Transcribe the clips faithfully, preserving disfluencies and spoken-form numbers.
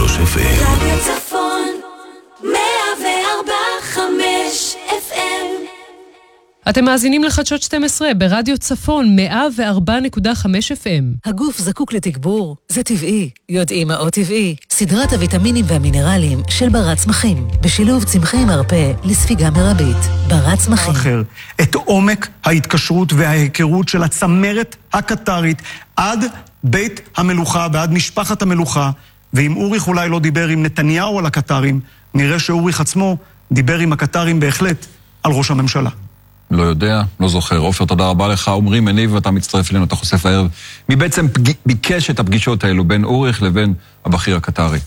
שלוש אף אם. רדיו צפון מאה וארבע חמש אף אם. אתם מאזינים לחדשות שתים עשרה ברדיו צפון מאה וארבע נקודה חמש אף אם. הגוף זקוק לתגבור, זה טבעי. יודעים מה עוד טבעי? סדרת הוויטמינים והמינרלים של ברת צמחים, בשילוב צמחי מרפא לספיגה מרבית. ברת צמחים. אחר, את עומק ההתקשרות וההיכרות של הצמרת הקטרית עד בית המלוכה ועד משפחת המלוכה, ואם אוריך אולי לא דיבר עם נתניהו על הקטרים, נראה שאוריך עצמו דיבר עם הקטרים בהחלט על ראש הממשלה. לא יודע, לא זוכר. עופר, תודה רבה לך. עומרי מניב, ואתה מצטרף אלינו, אתה חושף הערב. מי בעצם פג... ביקש את הפגישות האלו בין אוריך לבין הבכיר הקטרי?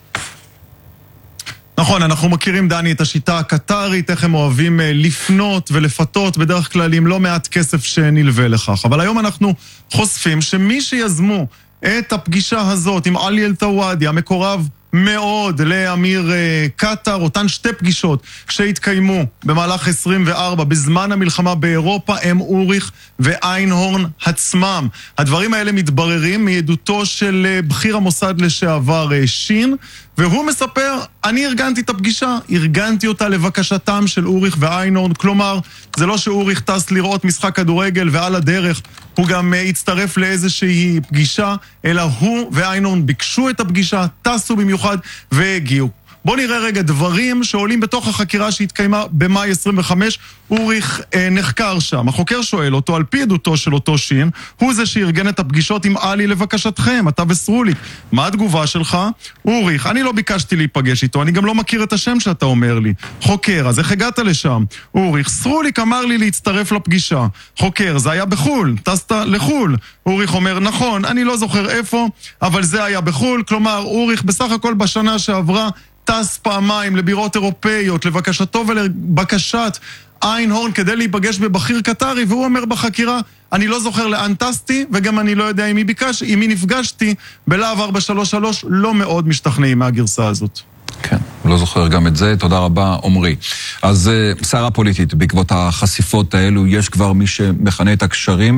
נכון, אנחנו מכירים, דני, את השיטה הקטרית, איך הם אוהבים לפנות ולפתות, בדרך כלל עם לא מעט כסף שנלווה לכך. אבל היום אנחנו חושפים שמי שיזמו את הפגישה הזאת עם עלי אל-תוואדי, המקורב מאוד לאמיר קטר, אותן שתי פגישות שהתקיימו במהלך עשרים וארבע בזמן המלחמה באירופה, הם אוריך ואיינהורן עצמם. הדברים האלה מתבררים מעדותו של בכיר המוסד לשעבר שין, והוא מספר, אני ארגנתי את הפגישה, ארגנתי אותה לבקשתם של אוריך ואיינהורן, כלומר, זה לא שאוריך טס לראות משחק כדורגל ועל הדרך הוא גם הצטרף לאיזושהי פגישה, אלא הוא ואיינהורן ביקשו את הפגישה, טסו במיוחד והגיעו. בואו נראה רגע דברים שעולים בתוך החקירה שהתקיימה במאי עשרים וחמש. אוריך אה, נחקר שם. החוקר שואל אותו, על פי עדותו של אותו שין, הוא זה שארגן את הפגישות עם עלי לבקשתכם, אתה וסרוליק. מה התגובה שלך? אוריך, אני לא ביקשתי להיפגש איתו, אני גם לא מכיר את השם שאתה אומר לי. חוקר, אז איך הגעת לשם? אוריך, סרוליק אמר לי להצטרף לפגישה. חוקר, זה היה בחול, טסת לחול. אוריך אומר, נכון, אני לא זוכר איפה, אבל זה היה בחול. כלומר, אוריך בסך הכל בשנה שעברה טס פעמיים לבירות אירופאיות, לבקשתו ולבקשת איינהורן כדי להיפגש בבכיר קטרי, והוא אומר בחקירה, אני לא זוכר לאן טסתי, וגם אני לא יודע עם מי ביקש, עם מי נפגשתי, בלהב ארבע שלוש שלוש, לא מאוד משתכנעים מהגרסה הזאת. כן, לא זוכר גם את זה, תודה רבה, עומרי. אז סערה פוליטית, בעקבות החשיפות האלו, יש כבר מי שמכנה את הקשרים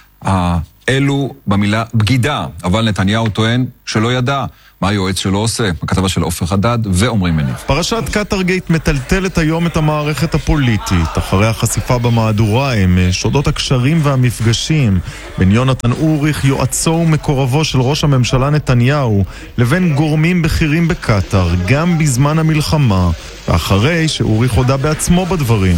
האלו במילה בגידה, אבל נתניהו טוען שלא ידע מה היועץ שלו עושה. הכתבה של עופר חדד ועומרי מניב. פרשת קטרגייט מטלטלת היום את המערכת הפוליטית. אחרי החשיפה במהדורה הם שודות הקשרים והמפגשים בין יונתן אוריך, יועצו ומקורבו של ראש הממשלה נתניהו, לבין גורמים בכירים בקטר, גם בזמן המלחמה, ואחרי שאוריך הודה בעצמו בדברים.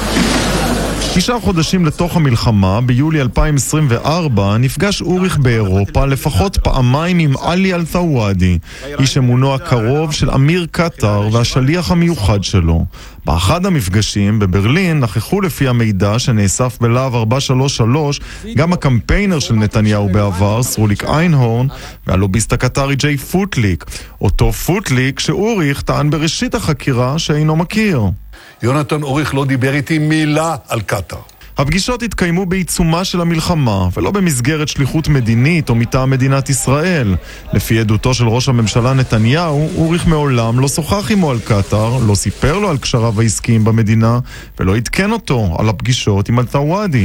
תשעה חודשים לתוך המלחמה, ביולי אלפיים עשרים וארבע, נפגש אוריך באירופה לפחות פעמיים עם עלי אל-תוואדי, איש אמונו הקרוב של אמיר קטר והשליח המיוחד שלו. באחד המפגשים בברלין נכחו לפי המידע שנאסף בלהב ארבע שלוש שלוש גם הקמפיינר של נתניהו בעבר, סרוליק איינהורן, והלוביסט הקטרי ג'יי פוטליק. אותו פוטליק שאוריך טען בראשית החקירה שאינו מכיר. יונתן אוריך לא דיבר איתי מילה על קטר. הפגישות התקיימו בעיצומה של המלחמה, ולא במסגרת שליחות מדינית או מטעם מדינת ישראל. לפי עדותו של ראש הממשלה נתניהו, אוריך מעולם לא שוחח עמו על קטר, לא סיפר לו על קשריו העסקיים במדינה, ולא עדכן אותו על הפגישות עם אל-תוואדי.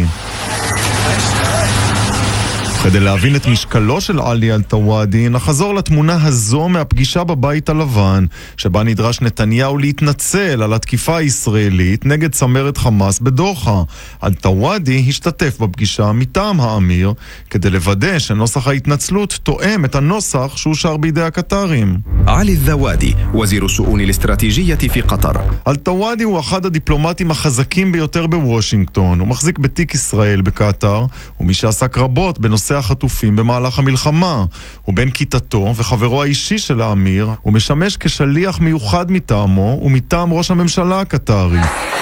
כדי להבין את משקלו של עלי אל-תוואדי, נחזור לתמונה הזו מהפגישה בבית הלבן, שבה נדרש נתניהו להתנצל על התקיפה הישראלית נגד צמרת חמאס בדוחה. אל-תוואדי השתתף בפגישה מטעם האמיר, כדי לוודא שנוסח ההתנצלות תואם את הנוסח שאושר בידי הקטרים. עלי אל-תוואדי, וזיר השؤون الاستراتيجية في قطر. אל-תוואדי הוא אחד הדיפלומטים החזקים ביותר בוושינגטון. הוא מחזיק בתיק ישראל בקטר, ומי שעסק רבות בנושא החטופים במהלך המלחמה. הוא בן כיתתו וחברו האישי של האמיר, הוא משמש כשליח מיוחד מטעמו ומטעם ראש הממשלה הקטרי.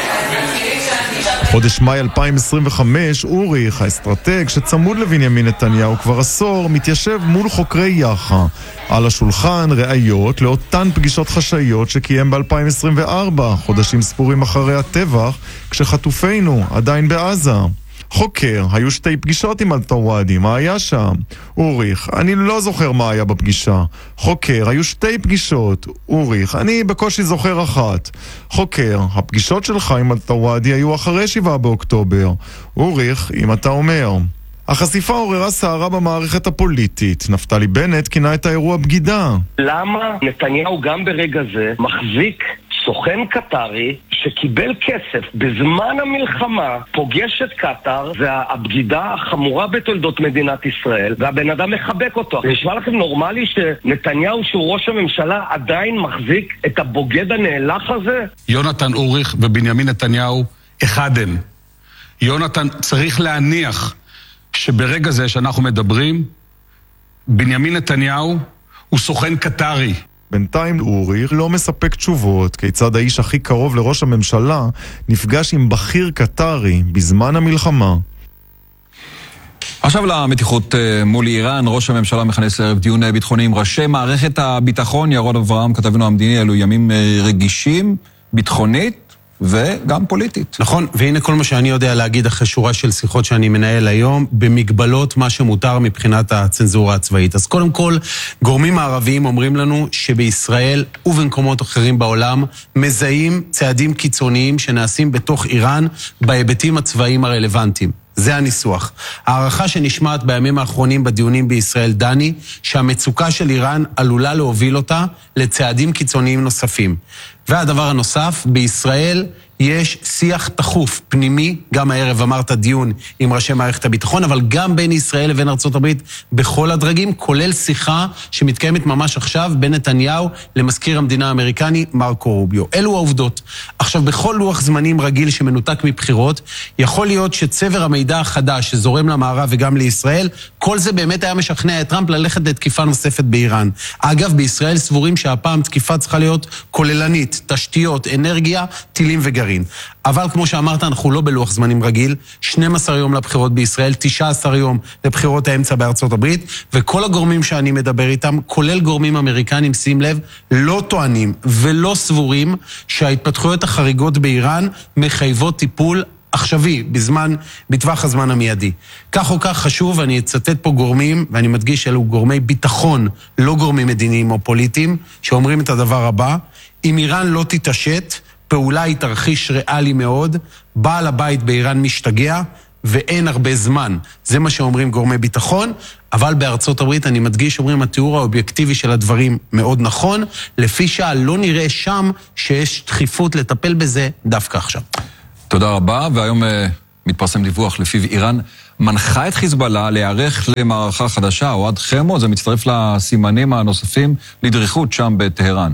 חודש מאי אלפיים עשרים וחמש, אוריך, האסטרטג שצמוד לבנימין נתניהו כבר עשור, מתיישב מול חוקרי יח"א. על השולחן ראיות לאותן פגישות חשאיות שקיים ב-אלפיים עשרים וארבע, חודשים ספורים אחרי הטבח, כשחטופינו עדיין בעזה. חוקר, היו שתי פגישות עם אל-תוואדי, מה היה שם? אוריך, אני לא זוכר מה היה בפגישה. חוקר, היו שתי פגישות. אוריך, אני בקושי זוכר אחת. חוקר, הפגישות שלך עם אל-תוואדי היו אחרי שבעה באוקטובר. אוריך, אם אתה אומר. החשיפה עוררה סערה במערכת הפוליטית. נפתלי בנט כינה את האירוע בגידה. למה נתניהו גם ברגע זה מחזיק סוכן קטרי שקיבל כסף בזמן המלחמה, פוגש את קטר, והבגידה החמורה בתולדות מדינת ישראל, והבן אדם מחבק אותו. נשמע לכם נורמלי שנתניהו שהוא ראש הממשלה עדיין מחזיק את הבוגד הנאלח הזה? יונתן אוריך ובנימין נתניהו אחד הם. יונתן צריך להניח שברגע זה שאנחנו מדברים, בנימין נתניהו הוא סוכן קטרי. בינתיים אוריך לא מספק תשובות כיצד האיש הכי קרוב לראש הממשלה נפגש עם בכיר קטרי בזמן המלחמה. עכשיו למתיחות מול איראן. ראש הממשלה מכנס לערב דיון ביטחוני עם ראשי מערכת הביטחון. ירון אברהם, כתבנו המדיני, אלו ימים רגישים, ביטחונית וגם פוליטית. נכון, והנה כל מה שאני יודע להגיד אחרי שורה של שיחות שאני מנהל היום, במגבלות מה שמותר מבחינת הצנזורה הצבאית. אז קודם כל, גורמים הערביים אומרים לנו שבישראל ובמקומות אחרים בעולם מזהים צעדים קיצוניים שנעשים בתוך איראן בהיבטים הצבאיים הרלוונטיים. זה הניסוח. הערכה שנשמעת בימים האחרונים בדיונים בישראל דני, שהמצוקה של איראן עלולה להוביל אותה לצעדים קיצוניים נוספים. והדבר הנוסף, בישראל יש שיח תחוף פנימי, גם הערב אמרת דיון עם ראשי מערכת הביטחון, אבל גם בין ישראל לבין ארצות הברית בכל הדרגים, כולל שיחה שמתקיימת ממש עכשיו בין נתניהו למזכיר המדינה האמריקני מרקו רוביו. אלו העובדות. עכשיו, בכל לוח זמנים רגיל שמנותק מבחירות, יכול להיות שצבר המידע החדש שזורם למערב וגם לישראל, כל זה באמת היה משכנע את טראמפ ללכת לתקיפה נוספת באיראן. אגב, בישראל סבורים שהפעם תקיפה צריכה להיות כוללנית, תשתיות, אנרגיה, טילים וגרעין. אבל כמו שאמרת, אנחנו לא בלוח זמנים רגיל, שנים עשר יום לבחירות בישראל, תשעה עשר יום לבחירות האמצע בארצות הברית, וכל הגורמים שאני מדבר איתם, כולל גורמים אמריקנים, שים לב, לא טוענים ולא סבורים שההתפתחויות החריגות באיראן מחייבות טיפול עכשווי, בזמן, בטווח הזמן המיידי. כך או כך חשוב, אני אצטט פה גורמים, ואני מדגיש שאלו גורמי ביטחון, לא גורמים מדיניים או פוליטיים, שאומרים את הדבר הבא: אם איראן לא תתעשת, פעולה היא תרחיש ריאלי מאוד, בעל הבית באיראן משתגע, ואין הרבה זמן. זה מה שאומרים גורמי ביטחון, אבל בארצות הברית, אני מדגיש, אומרים, התיאור האובייקטיבי של הדברים מאוד נכון, לפי שעה לא נראה שם שיש דחיפות לטפל בזה דווקא עכשיו. תודה רבה, והיום uh, מתפרסם דיווח לפיו איראן מנחה את חיזבאללה להיערך למערכה חדשה, או עד חמו, זה מצטרף לסימנים הנוספים לדריכות שם בטהרן.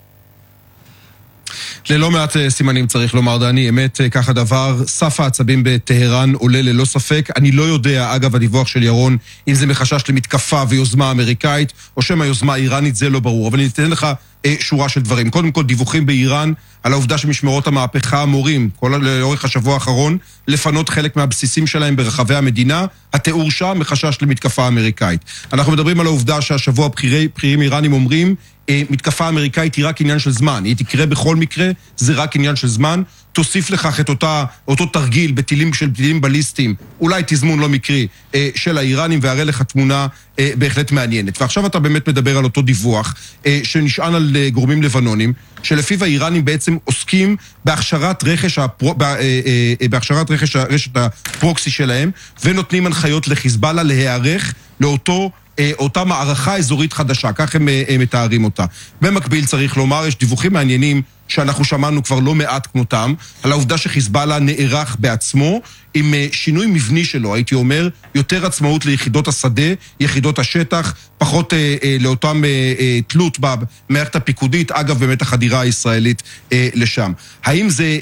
ללא מעט סימנים צריך לומר, דני, אמת כך הדבר, סף העצבים בטהרן עולה ללא ספק. אני לא יודע, אגב הדיווח של ירון, אם זה מחשש למתקפה ויוזמה אמריקאית, או שמה יוזמה איראנית, זה לא ברור. אבל אני אתן לך אה, שורה של דברים. קודם כל, דיווחים באיראן על העובדה שמשמרות המהפכה אמורים, כל לאורך השבוע האחרון, לפנות חלק מהבסיסים שלהם ברחבי המדינה. התיאור שם מחשש למתקפה אמריקאית. אנחנו מדברים על העובדה שהשבוע בכירי, בכירים איראנים אומרים, מתקפה אמריקאית היא רק עניין של זמן, היא תקרה בכל מקרה, זה רק עניין של זמן. תוסיף לכך את אותה, אותו תרגיל בטילים של טילים בליסטיים, אולי תזמון לא מקרי, של האיראנים, והראה לך תמונה בהחלט מעניינת. ועכשיו אתה באמת מדבר על אותו דיווח שנשען על גורמים לבנונים, שלפיו האיראנים בעצם עוסקים בהכשרת רכש, הפרו, בהכשרת רכש, רשת הפרוקסי שלהם, ונותנים הנחיות לחיזבאללה להיערך לאותו אותה מערכה אזורית חדשה, כך הם, הם מתארים אותה. במקביל צריך לומר, יש דיווחים מעניינים שאנחנו שמענו כבר לא מעט כמותם, על העובדה שחיזבאללה נערך בעצמו, עם שינוי מבני שלו, הייתי אומר, יותר עצמאות ליחידות השדה, יחידות השטח, פחות אה, אה, לאותם אה, אה, תלות במערכת הפיקודית, אגב באמת החדירה הישראלית אה, לשם. האם זה,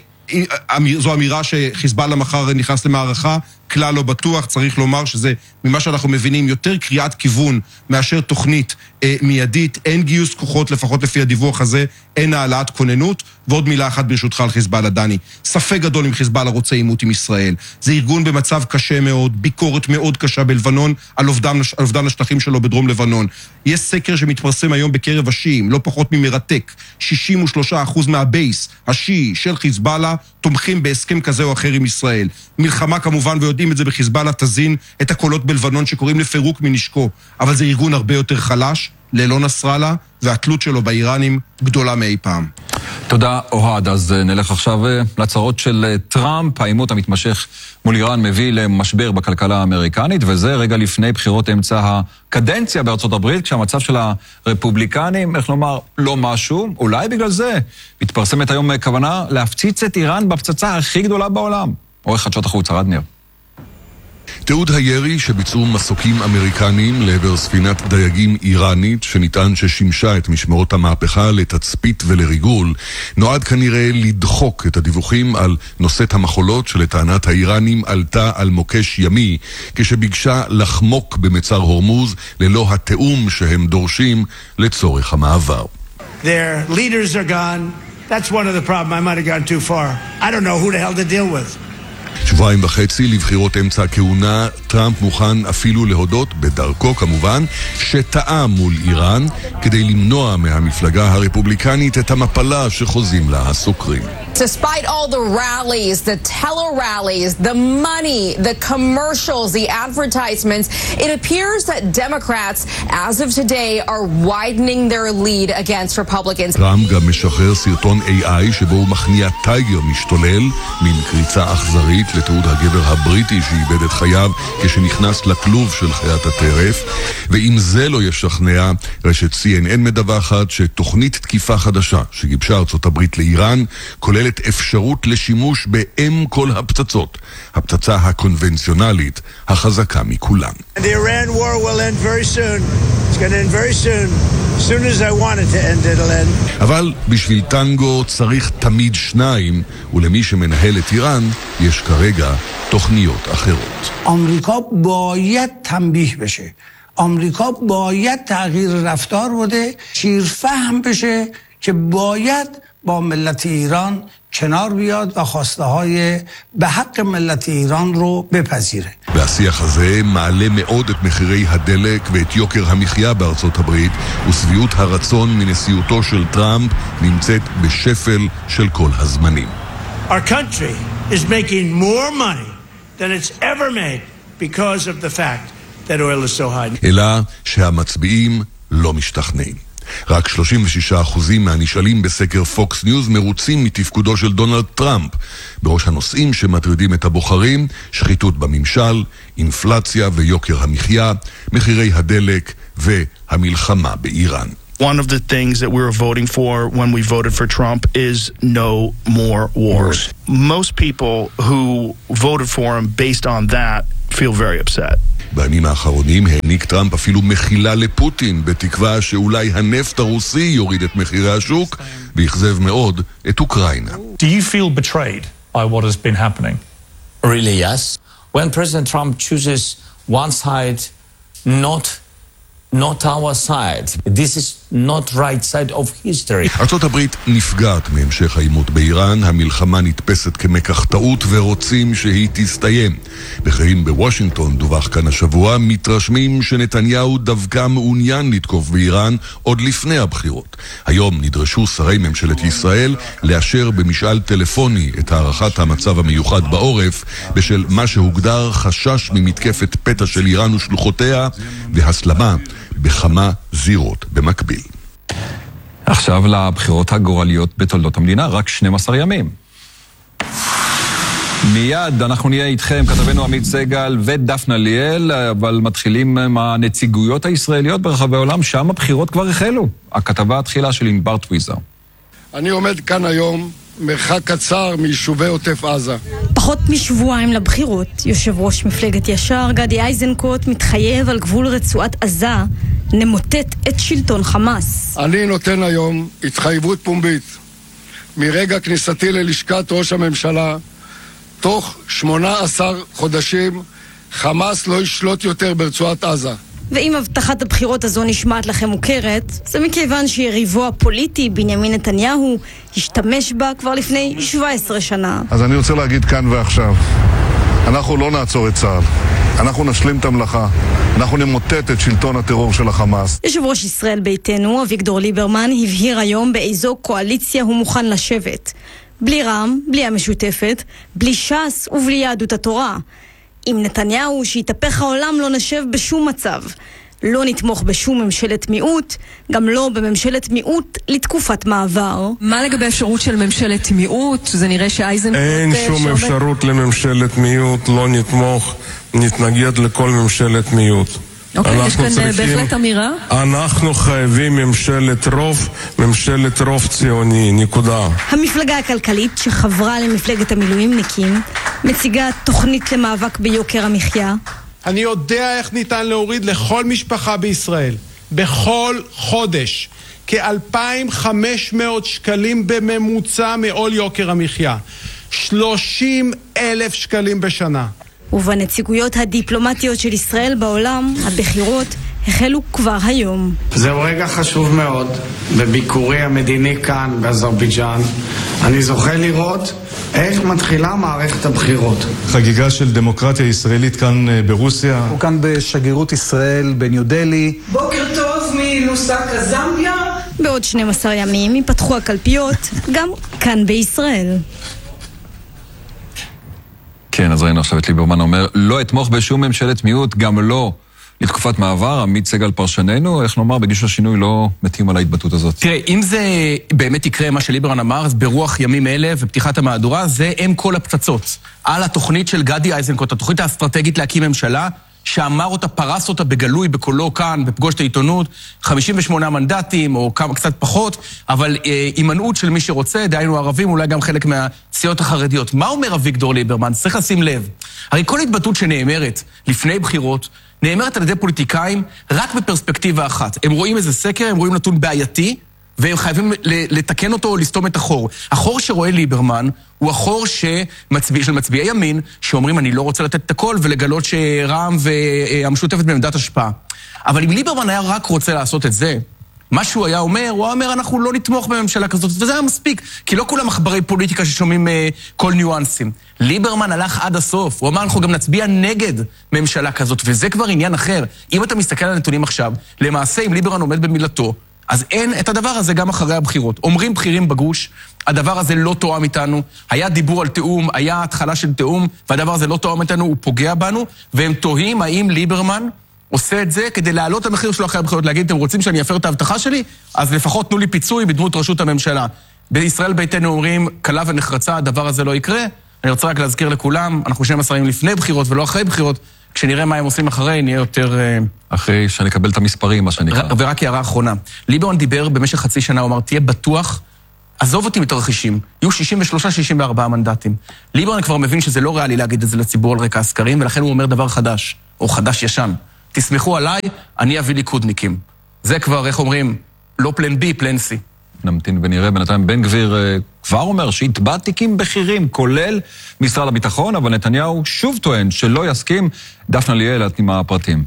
זו אמירה שחיזבאללה מחר נכנס למערכה? כלל לא בטוח, צריך לומר שזה, ממה שאנחנו מבינים, יותר קריאת כיוון מאשר תוכנית אה, מיידית, אין גיוס כוחות, לפחות לפי הדיווח הזה, אין העלאת כוננות. ועוד מילה אחת ברשותך על חיזבאללה, דני. ספק גדול אם חיזבאללה רוצה עימות עם ישראל. זה ארגון במצב קשה מאוד, ביקורת מאוד קשה בלבנון, על אובדן, על אובדן השטחים שלו בדרום לבנון. יש סקר שמתפרסם היום בקרב השיעים, לא פחות ממרתק. שישים ושלושה אחוז מהבייס השיעי של חיזבאללה תומכים בהסכם כזה או אחר עם ישראל. מלחמה כמובן, ויודעים את זה בחיזבאללה, תזין את הקולות בלבנון שקוראים לפירוק מנשקו. אבל זה ארגון הרבה יותר חלש, ללא נסראללה, והתלות שלו באיראנים גדולה מאי פעם. תודה, אוהד. אז נלך עכשיו לצרות של טראמפ. העימות המתמשך מול איראן מביא למשבר בכלכלה האמריקנית, וזה רגע לפני בחירות אמצע הקדנציה בארצות הברית, כשהמצב של הרפובליקנים, איך לומר, לא משהו. אולי בגלל זה מתפרסמת היום כוונה להפציץ את איראן בפצצה הכי גדולה בעולם. עורך חדשות החוץ, ערד ניר. תיעוד הירי שביצעו מסוקים אמריקנים לעבר ספינת דייגים איראנית שנטען ששימשה את משמרות המהפכה לתצפית ולריגול נועד כנראה לדחוק את הדיווחים על נושאת המחולות שלטענת האיראנים עלתה על מוקש ימי כשביקשה לחמוק במצר הורמוז ללא התאום שהם דורשים לצורך המעבר. Their leaders are gone. That's one of the problems. I might have gone too far. I don't know who the hell to deal with. שבועיים וחצי לבחירות אמצע הכהונה, טראמפ מוכן אפילו להודות, בדרכו כמובן, שטעה מול איראן, כדי למנוע מהמפלגה הרפובליקנית את המפלה שחוזים לה הסוקרים. Despite all the rallies, the tele-rallies, the money, the commercials, the advertisements, it appears that Democrats, as of today, are widening their lead against Republicans. טראמפ גם משחרר סרטון איי איי שבו הוא מכניע טייגר משתולל, מין קריצה אכזרית לתיעוד הגבר הבריטי שאיבד את חייו כשנכנס לכלוב של חיית הטרף. ואם זה לא ישכנע, רשת סי אן אן מדווחת שתוכנית תקיפה חדשה שגיבשה ארצות הברית לאיראן כוללת אפשרות לשימוש באם כל הפצצות, הפצצה הקונבנציונלית החזקה מכולן. The Iran war will end very soon. It's going to end very soon. As soon as I want it to end, it'll end. אבל בשביל טנגו צריך תמיד שניים, ולמי שמנהל את איראן יש כרגע תוכניות אחרות. آمریکا باید تنبیه بشه. آمریکا باید تغییر رفتار بده. شیرفهم بشه که باید با ملت ایران کنار بیاد و خواسته های به حق ملت ایران رو بپذیره. והשיח הזה מעלה מאוד את מחירי הדלק ואת יוקר המחיה בארצות הברית, ושביעות הרצון מנשיאותו של טראמפ נמצאת בשפל של כל הזמנים. Our country is making more money than it's ever made because of the fact that oil is so high. אלא שהמצביעים לא משתכנעים. רק שלושים ושישה אחוזים מהנשאלים בסקר פוקס ניוז מרוצים מתפקודו של דונלד טראמפ. בראש הנושאים שמטרידים את הבוחרים, שחיתות בממשל, אינפלציה ויוקר המחיה, מחירי הדלק והמלחמה באיראן. One of the things that we were voting for when we voted for Trump is no more wars. Most people who voted for him based on that feel very upset. בימים האחרונים העניק טראמפ אפילו מחילה לפוטין, בתקווה שאולי הנפט הרוסי יוריד את מחירי השוק, ויחזב מאוד את אוקראינה. Do you feel betrayed by what has been happening? Really, yes. When President Trump chooses one side, not not our side. This is not right side of history. ארצות הברית נפגעת מהמשך העימות באיראן, המלחמה נתפסת כמקח טעות ורוצים שהיא תסתיים. בכירים בוושינגטון, דווח כאן השבוע, מתרשמים שנתניהו דווקא מעוניין לתקוף באיראן עוד לפני הבחירות. היום נדרשו שרי ממשלת ישראל לאשר במשאל טלפוני את הערכת המצב המיוחד בעורף בשל מה שהוגדר חשש ממתקפת פתע של איראן ושלוחותיה והסלמה בכמה זירות במקביל. עכשיו לבחירות הגורליות בתולדות המדינה, רק שנים עשר ימים. מיד אנחנו נהיה איתכם, כתבנו עמית סגל ודפנה ליאל, אבל מתחילים עם הנציגויות הישראליות ברחבי העולם, שם הבחירות כבר החלו. הכתבה התחילה של ענבר טוויזר. אני עומד כאן היום מרחק קצר מיישובי עוטף עזה. פחות משבועיים לבחירות, יושב ראש מפלגת ישר גדי איזנקוט מתחייב על גבול רצועת עזה נמוטט את שלטון חמאס. אני נותן היום התחייבות פומבית מרגע כניסתי ללשכת ראש הממשלה, תוך שמונה עשר חודשים חמאס לא ישלוט יותר ברצועת עזה. ואם הבטחת הבחירות הזו נשמעת לכם מוכרת, זה מכיוון שיריבו הפוליטי בנימין נתניהו השתמש בה כבר לפני שבע עשרה שנה. אז אני רוצה להגיד כאן ועכשיו, אנחנו לא נעצור את צה"ל, אנחנו נשלים את המלאכה, אנחנו נמוטט את שלטון הטרור של החמאס. יושב ראש ישראל ביתנו, אביגדור ליברמן, הבהיר היום באיזו קואליציה הוא מוכן לשבת. בלי רע"מ, בלי המשותפת, בלי ש"ס ובלי יהדות התורה. עם נתניהו שהתהפך העולם לא נשב בשום מצב. לא נתמוך בשום ממשלת מיעוט, גם לא בממשלת מיעוט לתקופת מעבר. מה לגבי אפשרות של ממשלת מיעוט? זה נראה שאייזנקוט... אין שום אפשרות לממשלת מיעוט, לא נתמוך, נתנגד לכל ממשלת מיעוט. אוקיי, יש כאן בהחלט אמירה. אנחנו חייבים ממשלת רוב, ממשלת רוב ציוני, נקודה. המפלגה הכלכלית שחברה למפלגת המילואימניקים מציגה תוכנית למאבק ביוקר המחיה. אני יודע איך ניתן להוריד לכל משפחה בישראל, בכל חודש, כ-אלפיים וחמש מאות שקלים בממוצע מעול יוקר המחיה. שלושים אלף שקלים בשנה. ובנציגויות הדיפלומטיות של ישראל בעולם, הבחירות החלו כבר היום. זהו רגע חשוב מאוד בביקורי המדיני כאן באזרבייג'אן. אני זוכה לראות איך מתחילה מערכת הבחירות. חגיגה של דמוקרטיה ישראלית כאן ברוסיה. אנחנו כאן בשגרירות ישראל בניו דלי. בוקר טוב מלוסקה, זמביה. בעוד שנים עשר ימים ייפתחו הקלפיות גם כאן בישראל. כן, אז ראינו עכשיו את ליברמן אומר, לא אתמוך בשום ממשלת מיעוט, גם לא לתקופת מעבר. עמית סגל פרשננו, איך נאמר, בגיש השינוי לא מתאים על ההתבטאות הזאת. תראה, אם זה באמת יקרה מה שליברמן אמר, אז ברוח ימים אלה ופתיחת המהדורה, זה הם כל הפצצות. על התוכנית של גדי איזנקוט, התוכנית האסטרטגית להקים ממשלה, שאמר אותה, פרס אותה בגלוי, בקולו כאן, בפגוש את העיתונות, חמישים ושמונה מנדטים, או כמה, קצת פחות, אבל אה, הימנעות של מי שרוצה, דהיינו ערבים, אולי גם חלק מהסיעות החרדיות. מה אומר אביגדור ליברמן? צריך לשים לב. הרי כל התבטאות שנאמרת לפני בחירות, נאמרת על ידי פוליטיקאים רק בפרספקטיבה אחת. הם רואים איזה סקר, הם רואים נתון בעייתי, והם חייבים לתקן אותו או לסתום את החור. החור שרואה ליברמן הוא החור שמצביע, של מצביעי ימין, שאומרים אני לא רוצה לתת את הכל ולגלות שרע"מ והמשותפת בעמדת השפעה. אבל אם ליברמן היה רק רוצה לעשות את זה, מה שהוא היה אומר, הוא היה אומר אנחנו לא נתמוך בממשלה כזאת, וזה היה מספיק, כי לא כולם מחברי פוליטיקה ששומעים uh, כל ניואנסים. ליברמן הלך עד הסוף, הוא אמר אנחנו גם נצביע נגד ממשלה כזאת, וזה כבר עניין אחר. אם אתה מסתכל על הנתונים עכשיו, למעשה אם ליברמן עומד במילתו, אז אין את הדבר הזה גם אחרי הבחירות. אומרים בכירים בגוש, הדבר הזה לא תואם איתנו, היה דיבור על תאום, היה התחלה של תאום, והדבר הזה לא תואם איתנו, הוא פוגע בנו, והם תוהים האם ליברמן עושה את זה כדי להעלות את המחיר שלו אחרי הבחירות, להגיד, אתם רוצים שאני אפר את ההבטחה שלי? אז לפחות תנו לי פיצוי בדמות ראשות הממשלה. בישראל ביתנו אומרים, קלה ונחרצה, הדבר הזה לא יקרה. אני רוצה רק להזכיר לכולם, אנחנו שנים עשרה ימים לפני בחירות ולא אחרי בחירות, כשנראה מה הם עושים אחרי, נהיה יותר... אחרי שנקבל את המספרים, מה שנקרא. ורק הערה אחרונה. ליברמן דיבר במשך חצי שנה, הוא אמר, תהיה בטוח, עזוב אותי מתרחישים, יהיו שישים ושלושה שישים וארבעה מנדטים. ליברמן כבר מבין שזה לא ריאלי להגיד את זה לציבור על רקע הסקרים, ולכן הוא אומר דבר חדש, או חדש ישן. תסמכו עליי, אני אביא ליכודניקים. זה כבר, איך אומרים, לא פלן בי, פלן סי. נמתין ונראה. בינתיים בן גביר כבר אומר שהתבע תיקים בכירים, כולל משרד הביטחון, אבל נתניהו שוב טוען שלא יסכים. דפנה ליאל עם הפרטים.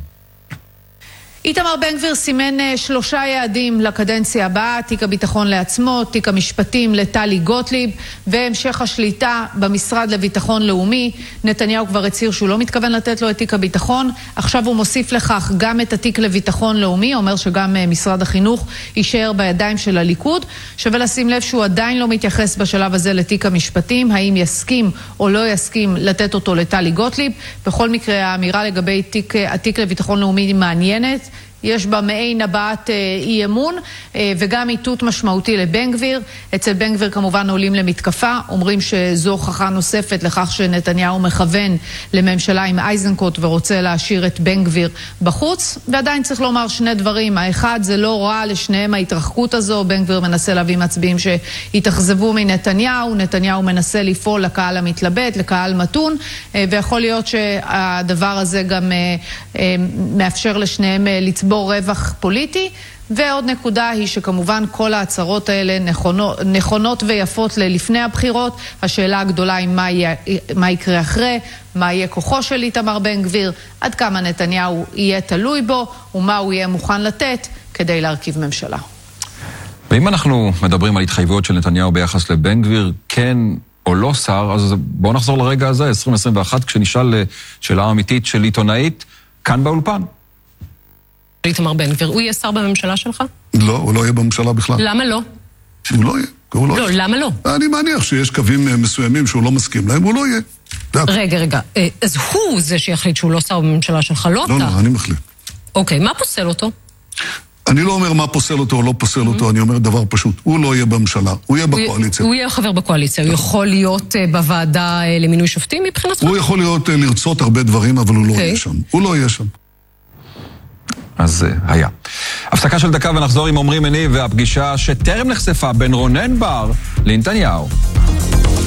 איתמר בן גביר סימן שלושה יעדים לקדנציה הבאה, תיק הביטחון לעצמו, תיק המשפטים לטלי גוטליב, והמשך השליטה במשרד לביטחון לאומי. נתניהו כבר הצהיר שהוא לא מתכוון לתת לו את תיק הביטחון, עכשיו הוא מוסיף לכך גם את התיק לביטחון לאומי, אומר שגם משרד החינוך יישאר בידיים של הליכוד. שווה לשים לב שהוא עדיין לא מתייחס בשלב הזה לתיק המשפטים, האם יסכים או לא יסכים לתת אותו לטלי גוטליב. בכל מקרה האמירה לגבי תיק, התיק לביטחון לאומי מעניינת, יש בה מעין הבעת אי אמון וגם איתות משמעותי לבן גביר. אצל בן גביר כמובן עולים למתקפה, אומרים שזו הוכחה נוספת לכך שנתניהו מכוון לממשלה עם איזנקוט ורוצה להשאיר את בן גביר בחוץ. ועדיין צריך לומר שני דברים, האחד זה לא רע לשניהם ההתרחקות הזו, בן גביר מנסה להביא מצביעים שהתאכזבו מנתניהו, נתניהו מנסה לפעול לקהל המתלבט, לקהל מתון, ויכול להיות שהדבר הזה גם מאפשר לשניהם לצבור רווח פוליטי. ועוד נקודה היא שכמובן כל ההצהרות האלה נכונות, נכונות ויפות ללפני הבחירות. השאלה הגדולה היא מה, יהיה, מה יקרה אחרי, מה יהיה כוחו של איתמר בן גביר, עד כמה נתניהו יהיה תלוי בו ומה הוא יהיה מוכן לתת כדי להרכיב ממשלה. ואם אנחנו מדברים על התחייבויות של נתניהו ביחס לבן גביר, כן או לא שר, אז בואו נחזור לרגע הזה, עשרים עשרים ואחת, כשנשאל שאלה אמיתית של עיתונאית, כאן באולפן. איתמר בן גביר, הוא יהיה שר בממשלה שלך? לא, הוא לא יהיה בממשלה בכלל. למה לא? הוא לא יהיה. הוא לא, לא, למה לא? אני מניח שיש קווים מסוימים שהוא לא מסכים להם, הוא לא יהיה. רגע, רגע, אז הוא זה שיחליט שהוא לא שר בממשלה שלך, לא אתה. לא, לא, אני מחליט. אוקיי, מה פוסל אותו? אני לא אומר מה פוסל אותו או לא פוסל אותו, אני אומר דבר פשוט. הוא לא יהיה בממשלה, הוא יהיה בקואליציה. הוא יהיה חבר בקואליציה, הוא יכול להיות בוועדה למינוי שופטים מבחינתך? הוא יכול להיות לרצות הרבה דברים, אבל הוא לא יהיה שם. הוא לא יהיה שם. אז היה. הפסקה של דקה ונחזור עם עומרי מניב והפגישה שטרם נחשפה בין רונן בר לנתניהו.